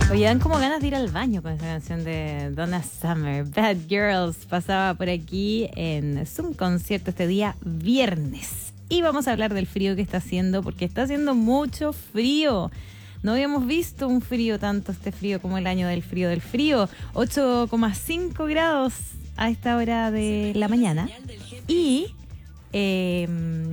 Oye, dan como ganas de ir al baño con esa canción de Donna Summer. Bad Girls pasaba por aquí en Zoom Concierto este día viernes. Y vamos a hablar del frío que está haciendo, porque está haciendo mucho frío. No habíamos visto un frío tanto, este frío como el año del frío del frío. 8,5 grados a esta hora de la mañana. Y... ¿qué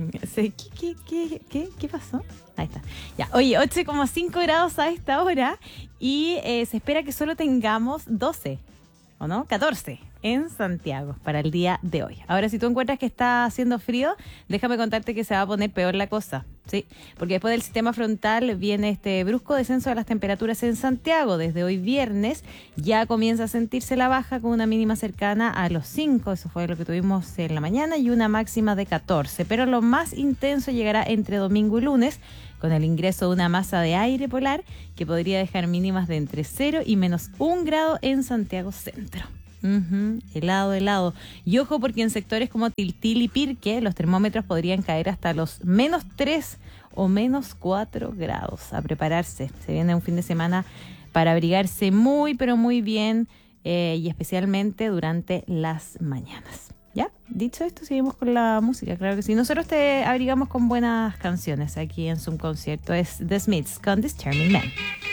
pasó? Ahí está. Ya, oye, 8,5 grados a esta hora y se espera que solo tengamos 12, ¿o no? 14 en Santiago para el día de hoy. Ahora, si tú encuentras que está haciendo frío, déjame contarte que se va a poner peor la cosa, ¿sí? Porque después del sistema frontal viene este brusco descenso de las temperaturas en Santiago. Desde hoy viernes ya comienza a sentirse la baja con una mínima cercana a los 5, eso fue lo que tuvimos en la mañana, y una máxima de 14. Pero lo más intenso llegará entre domingo y lunes, con el ingreso de una masa de aire polar que podría dejar mínimas de entre 0 y menos 1 grado en Santiago Centro. Helado. Y ojo, porque en sectores como Tiltil y Pirque los termómetros podrían caer hasta los menos 3 o menos 4 grados. A prepararse. Se viene un fin de semana para abrigarse muy, pero muy bien, y especialmente durante las mañanas. ¿Ya? Dicho esto, seguimos con la música. Claro que sí. Nosotros te abrigamos con buenas canciones aquí en Zoom Concierto. Es The Smiths con This Charming Man.